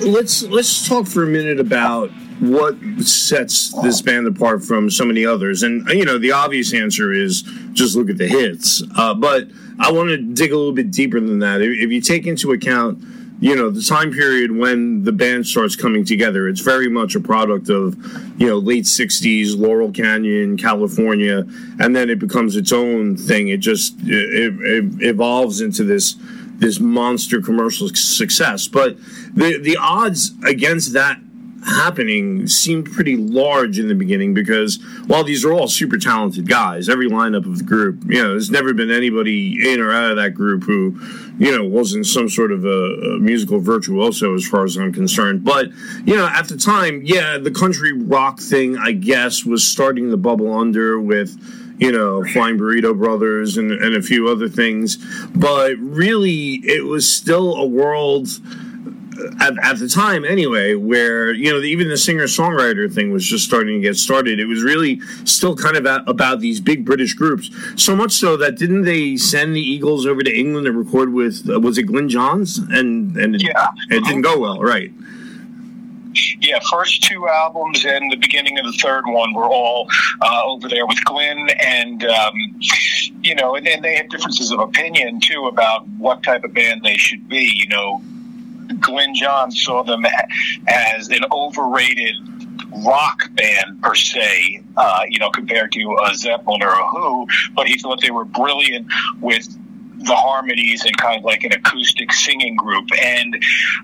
let's talk for a minute about what sets this band apart from so many others. And, the obvious answer is just look at the hits. But I want to dig a little bit deeper than that. If you take into account, the time period when the band starts coming together, it's very much a product of, late 60s, Laurel Canyon, California, and then it becomes its own thing. It just it evolves into this monster commercial success. But the odds against that happening seemed pretty large in the beginning, because while these are all super talented guys, every lineup of the group, there's never been anybody in or out of that group who, wasn't some sort of a musical virtuoso as far as I'm concerned. But, at the time, the country rock thing, I guess, was starting to bubble under with, Flying Burrito Brothers and a few other things. But really, it was still a world at the time anyway, where, even the singer-songwriter thing was just starting to get started. It was really still kind of about these big British groups. So much so that didn't they send the Eagles over to England to record with, was it Glyn Johns? And it didn't go well, right? Yeah, first two albums and the beginning of the third one were all over there with Glyn, and and then they had differences of opinion too about what type of band they should be. Glyn Johns saw them as an overrated rock band per se, compared to a Zeppelin or a Who, but he thought they were brilliant with the harmonies and kind of like an acoustic singing group. And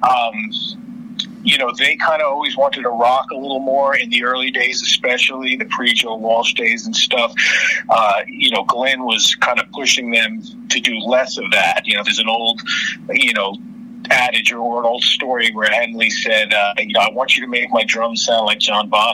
they kind of always wanted to rock a little more in the early days, especially the pre-Joe Walsh days and stuff. Glenn was kind of pushing them to do less of that. There's an old, adage or an old story where Henley said, I want you to make my drums sound like John Bonham.